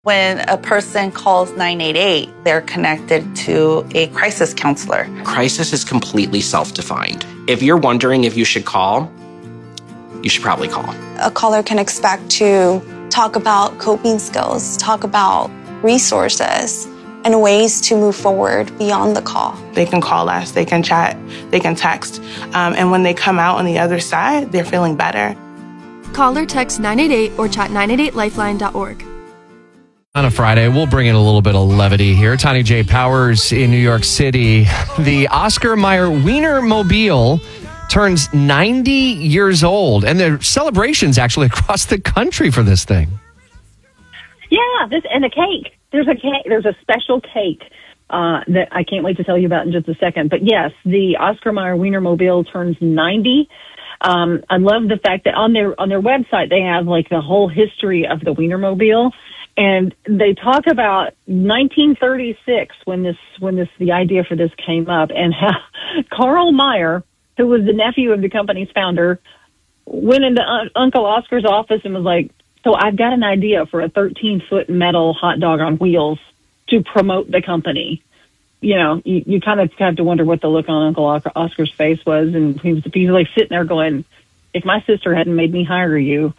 When a person calls 988, they're connected to a crisis counselor. Crisis is completely self-defined. If you're wondering if you should call, you should probably call. A caller can expect to talk about coping skills, talk about resources, and ways to move forward beyond the call. They can call us, they can chat, they can text. And when they come out on the other side, they're feeling better. Call or text 988 or chat 988lifeline.org. On a Friday, we'll bring in a little bit of levity here. Tani J. Powers in New York City. The Oscar Mayer Wienermobile turns 90 years old, and there are celebrations actually across the country for this thing. Yeah, and a cake. There's a special cake that I can't wait to tell you about in just a second. But yes, the Oscar Mayer Wienermobile turns 90. I love the fact that on their website they have like the whole history of the Wienermobile. And they talk about 1936 when the idea for this came up, and how Carl Mayer, who was the nephew of the company's founder, went into Uncle Oscar's office and was like, "So I've got an idea for a 13-foot metal hot dog on wheels to promote the company." You know, you kind of have to wonder what the look on Uncle Oscar's face was, and he was like sitting there going, "If my sister hadn't made me hire you."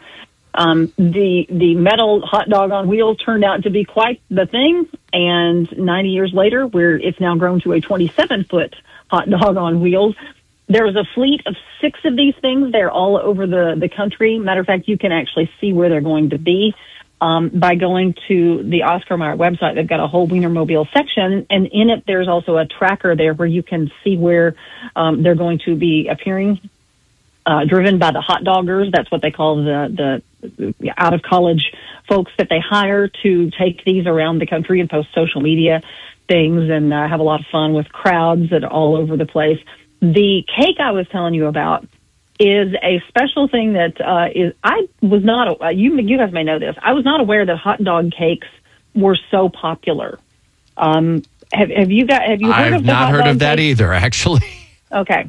The metal hot dog on wheels turned out to be quite the thing, and 90 years later, it's now grown to a 27-foot hot dog on wheels. There is a fleet of 6 of these things. They're all over the country. Matter of fact, you can actually see where they're going to be by going to the Oscar Mayer website. They've got a whole Wienermobile section, and in it, there's also a tracker there where you can see where they're going to be appearing. Driven by the hot doggers. That's what they call the out of college folks that they hire to take these around the country and post social media things and have a lot of fun with crowds that are all over the place. The cake I was telling you about is a special thing that I was not, you guys may know this, I was not aware that hot dog cakes were so popular. Have you heard of the hot dog cake? I've not heard of that either, actually. Okay.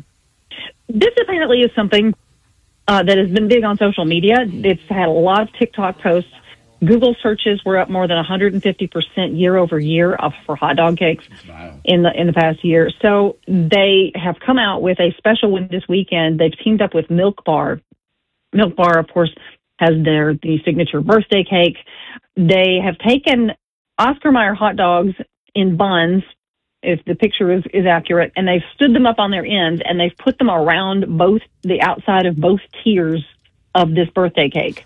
This apparently is something that has been big on social media. It's had a lot of TikTok posts. Google searches were up more than 150% year over year for hot dog cakes in the past year. So they have come out with a special one this weekend. They've teamed up with Milk Bar. Milk Bar, of course, has the signature birthday cake. They have taken Oscar Mayer hot dogs in buns, if the picture is accurate, and they've stood them up on their ends, and they've put them around the outside of both tiers of this birthday cake.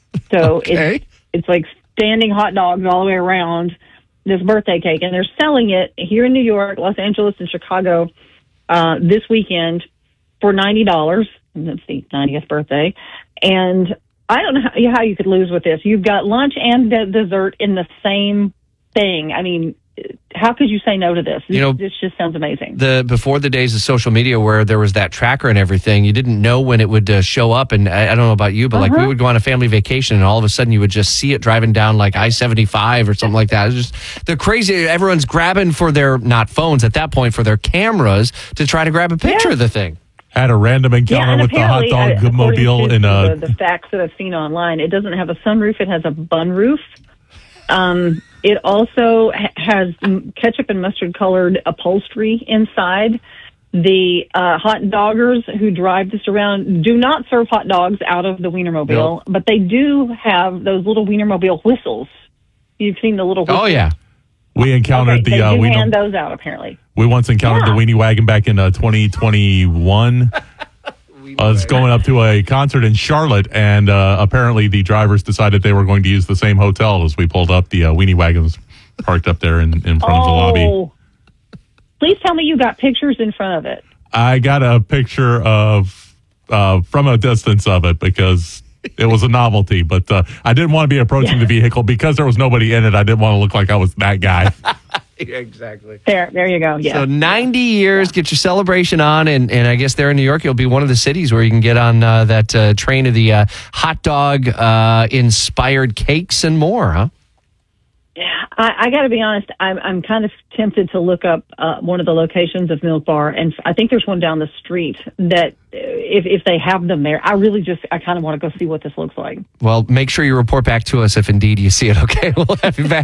So okay. It's like standing hot dogs all the way around this birthday cake, and they're selling it here in New York, Los Angeles, and Chicago this weekend for $90. That's the 90th birthday. And I don't know how you could lose with this. You've got lunch and dessert in the same thing. I mean, how could you say no to this? This just sounds amazing. Before the days of social media where there was that tracker and everything, you didn't know when it would show up. And I don't know about you, but like we would go on a family vacation and all of a sudden you would just see it driving down like I-75 or something like that. It's just the crazy. Everyone's grabbing for their, not phones at that point, for their cameras to try to grab a picture of the thing. Had a random encounter with the hot dog mobile in the facts that I've seen online. It doesn't have a sunroof. It has a bun roof. It also has ketchup and mustard colored upholstery inside. The hot doggers who drive this around do not serve hot dogs out of the Wienermobile, but they do have those little Wienermobile whistles. You've seen the little whistles. Oh, yeah. We encountered they do hand those out, apparently. We once encountered the Weenie Wagon back in 2021. I was going up to a concert in Charlotte, and apparently the drivers decided they were going to use the same hotel as we pulled up. The Weenie Wagons parked up there in front of the lobby. Please tell me you got pictures in front of it. I got a picture of from a distance of it because it was a novelty, but I didn't want to be approaching the vehicle because there was nobody in it. I didn't want to look like I was that guy. Exactly. There you go. Yeah. So 90 years, get your celebration on, and I guess there in New York, you'll be one of the cities where you can get on that train of the hot dog inspired cakes and more, huh? I got to be honest. I'm kind of tempted to look up one of the locations of Milk Bar, and I think there's one down the street that if they have them there, I kind of want to go see what this looks like. Well, make sure you report back to us if indeed you see it. Okay, we'll have you back.